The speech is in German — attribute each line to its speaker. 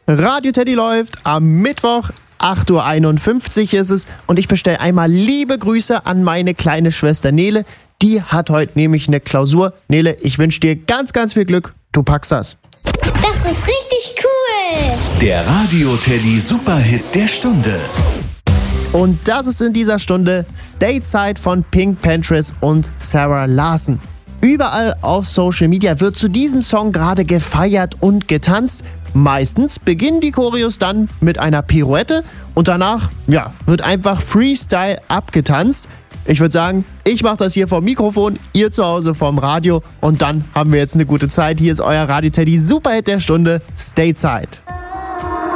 Speaker 1: Radio Teddy läuft am Mittwoch, 8.51 Uhr ist es und ich bestelle einmal liebe Grüße an meine kleine Schwester Nele. Die hat heute nämlich eine Klausur. Nele, ich wünsche dir ganz, ganz viel Glück. Du packst das.
Speaker 2: Das ist richtig cool.
Speaker 3: Der Radio Teddy Superhit der Stunde.
Speaker 1: Und das ist in dieser Stunde Stateside von Pink Pantheress und Sarah Larson. Überall auf Social Media wird zu diesem Song gerade gefeiert und getanzt. Meistens beginnen die Choreos dann mit einer Pirouette und danach, wird einfach Freestyle abgetanzt. Ich würde sagen, ich mache das hier vom Mikrofon, ihr zu Hause vom Radio und dann haben wir jetzt eine gute Zeit. Hier ist euer Radio Teddy Superhit der Stunde, Stateside.